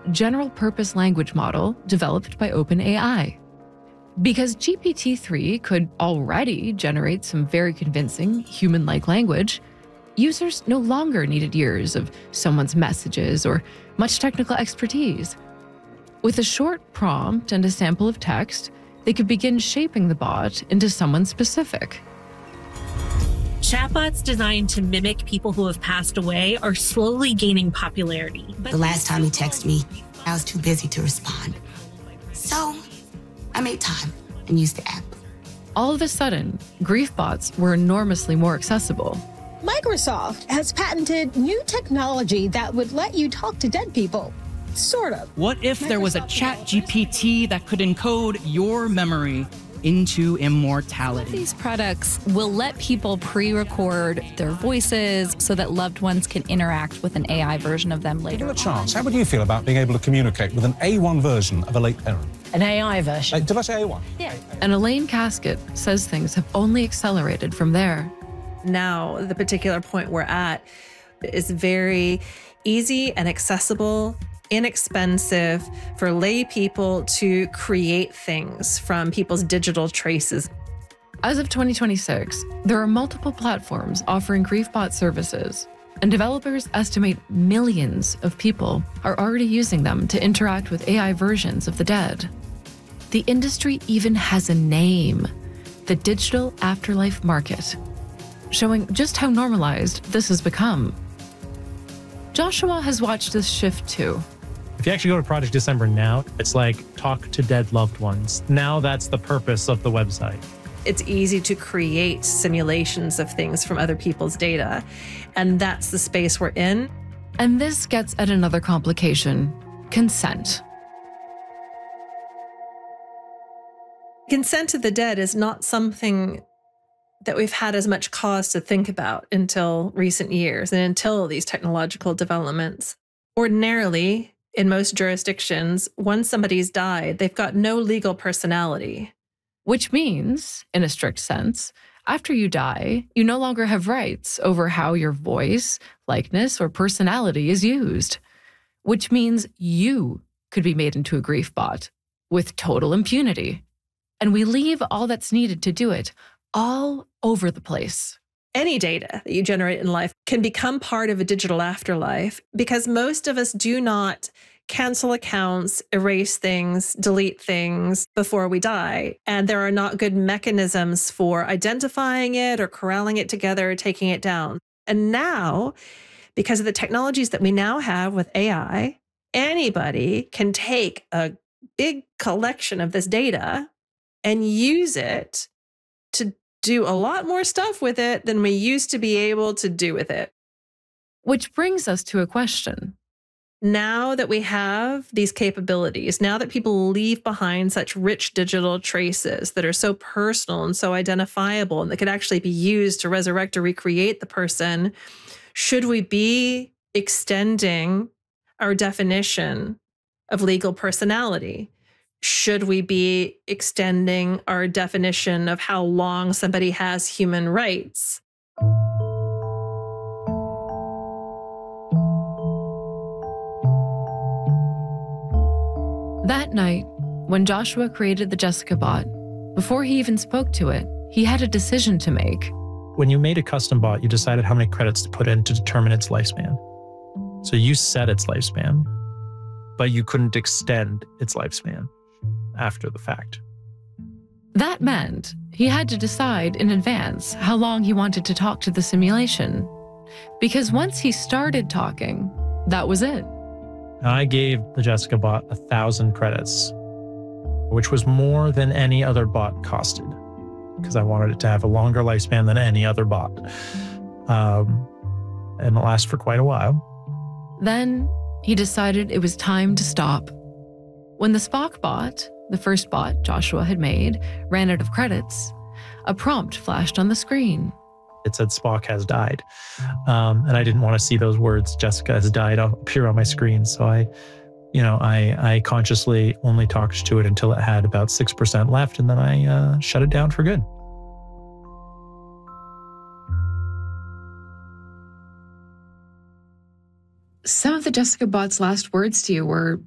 general-purpose language model developed by OpenAI. Because GPT-3 could already generate some very convincing human-like language, users no longer needed years of someone's messages or much technical expertise. With a short prompt and a sample of text, they could begin shaping the bot into someone specific. Chatbots designed to mimic people who have passed away are slowly gaining popularity. The last time he texted me, I was too busy to respond. So I made time and used the app. All of a sudden, grief bots were enormously more accessible. Microsoft has patented new technology that would let you talk to dead people. Sort of. What if there was a ChatGPT that could encode your memory into immortality? These products will let people pre-record their voices so that loved ones can interact with an AI version of them later. Given a chance, how would you feel about being able to communicate with an A1 version of a late parent? An AI version. Did I say A1? Yeah. And Elaine Casket says things have only accelerated from there. Now, the particular point we're at is very easy and accessible, inexpensive for lay people to create things from people's digital traces. As of 2026, there are multiple platforms offering GriefBot services, and developers estimate millions of people are already using them to interact with AI versions of the dead. The industry even has a name, the digital afterlife market, showing just how normalized this has become. Joshua has watched this shift too. If you actually go to Project December now, it's like talk to dead loved ones. Now that's the purpose of the website. It's easy to create simulations of things from other people's data, and that's the space we're in. And this gets at another complication: consent. Consent to the dead is not something that we've had as much cause to think about until recent years and until these technological developments. Ordinarily, in most jurisdictions, once somebody's died, they've got no legal personality. Which means, in a strict sense, after you die, you no longer have rights over how your voice, likeness, or personality is used. Which means you could be made into a grief bot with total impunity. And we leave all that's needed to do it all over the place. Any data that you generate in life can become part of a digital afterlife because most of us do not cancel accounts, erase things, delete things before we die. And there are not good mechanisms for identifying it or corralling it together or taking it down. And now, because of the technologies that we now have with AI, anybody can take a big collection of this data and use it to do a lot more stuff with it than we used to be able to do with it. Which brings us to a question. Now that we have these capabilities, now that people leave behind such rich digital traces that are so personal and so identifiable and that could actually be used to resurrect or recreate the person, should we be extending our definition of legal personality? Should we be extending our definition of how long somebody has human rights? That night, when Joshua created the Jessica bot, before he even spoke to it, he had a decision to make. When you made a custom bot, you decided how many credits to put in to determine its lifespan. So you set its lifespan, but you couldn't extend its lifespan after the fact. That meant he had to decide in advance how long he wanted to talk to the simulation. Because once he started talking, that was it. I gave the Jessica bot 1,000 credits, which was more than any other bot costed, because I wanted it to have a longer lifespan than any other bot. And it lasted for quite a while. Then he decided it was time to stop. When the Spock bot, the first bot Joshua had made, ran out of credits, a prompt flashed on the screen. It said Spock has died. And I didn't want to see those words, Jessica has died, appear on my screen. So I consciously only talked to it until it had about 6% left, and then I shut it down for good. Some of the Jessica bot's last words to you were,